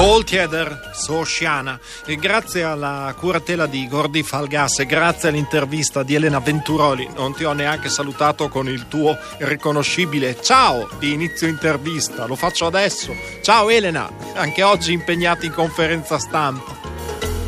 Voltieder, Sosciana, e grazie alla curatela di Gordi Falgas e grazie all'intervista di Elena Venturoli, non ti ho neanche salutato con il tuo riconoscibile ciao di inizio intervista, lo faccio adesso. Ciao Elena, anche oggi impegnata in conferenza stampa.